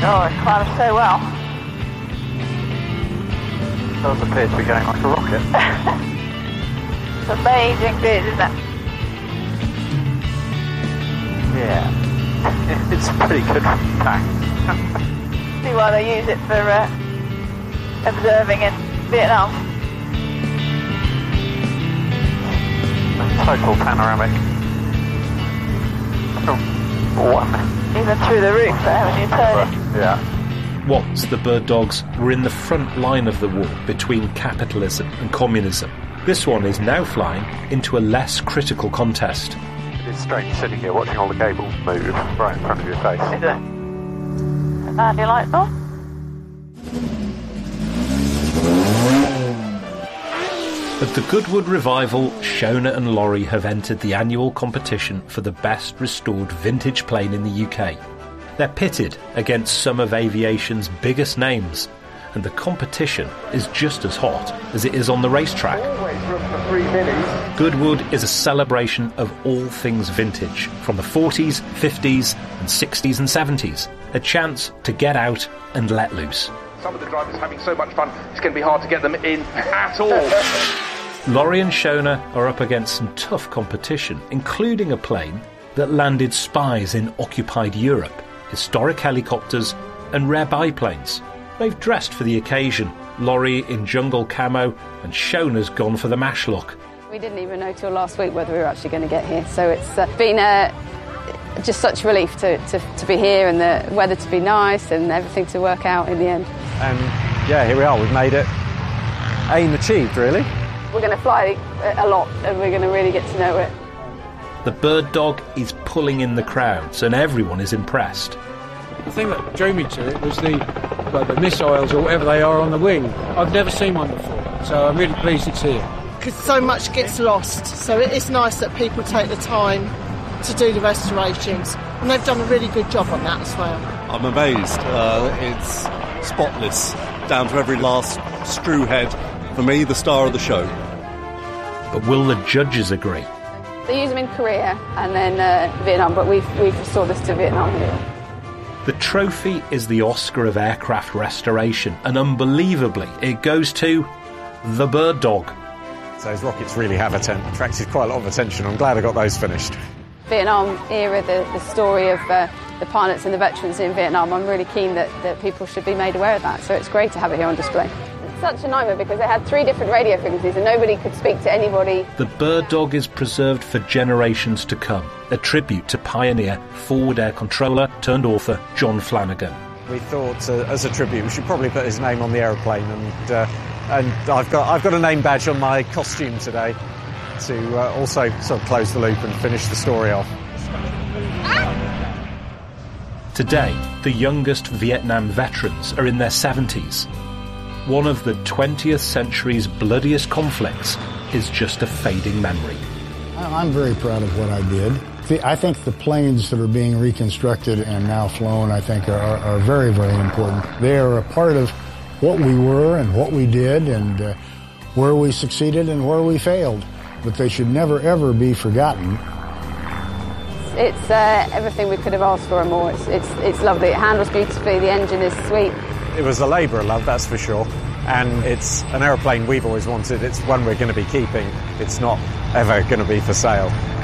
Oh, it's climbing so well. It does appear to be going like a rocket. It's amazing bit, isn't it? Yeah. It's a pretty good pack. See why they use it for observing in Vietnam. Total panoramic. One. Even through the roof there when you turn it. Yeah. Once the bird dogs were in the front line of the war between capitalism and communism. This one is now flying into a less critical contest. It's strange sitting here watching all the cables move right in front of your face. Is it? And your lights on? At the Goodwood Revival, Shona and Laurie have entered the annual competition for the best restored vintage plane in the UK. They're pitted against some of aviation's biggest names, and the competition is just as hot as it is on the racetrack. Always room for 3 minis. Goodwood is a celebration of all things vintage, from the 40s, 50s and 60s and 70s. A chance to get out and let loose. Some of the drivers having so much fun, it's going to be hard to get them in at all. Laurie and Shona are up against some tough competition, including a plane that landed spies in occupied Europe, historic helicopters and rare biplanes. They've dressed for the occasion, Laurie in jungle camo and Shona's gone for the MASH look. We didn't even know till last week whether we were actually going to get here, so it's been just such relief to be here and the weather to be nice and everything to work out in the end. And yeah, here we are, we've made it. Aim achieved, really. We're going to fly a lot and we're going to really get to know it. The bird dog is pulling in the crowds and everyone is impressed. The thing that drew me to it was the missiles or whatever they are on the wing. I've never seen one before, so I'm really pleased it's here. Because so much gets lost, so it is nice that people take the time to do the restorations, and they've done a really good job on that as well. I'm amazed. It's spotless, down to every last screw head. For me, the star of the show. But will the judges agree? They use them in Korea and then Vietnam, but we've restored this to Vietnam here. The trophy is the Oscar of aircraft restoration, and unbelievably, it goes to the bird dog. Those rockets really have attracted quite a lot of attention. I'm glad I got those finished. Vietnam era, the story of the pilots and the veterans in Vietnam, I'm really keen that people should be made aware of that, so it's great to have it here on display. It's such a nightmare because they had 3 different radio frequencies and nobody could speak to anybody. The bird dog is preserved for generations to come, a tribute to pioneer, forward air controller turned author John Flanagan. We thought, as a tribute, we should probably put his name on the aeroplane, and I've got a name badge on my costume today to also sort of close the loop and finish the story off. Today, the youngest Vietnam veterans are in their 70s. One of the 20th century's bloodiest conflicts is just a fading memory. I'm very proud of what I did. I think the planes that are being reconstructed and now flown, I think, are very, very important. They are a part of what we were and what we did and where we succeeded and where we failed. But they should never, ever be forgotten. It's everything we could have asked for and more. It's lovely. It handles beautifully. The engine is sweet. It was a labour of love, that's for sure. And it's an aeroplane we've always wanted. It's one we're going to be keeping. It's not ever going to be for sale.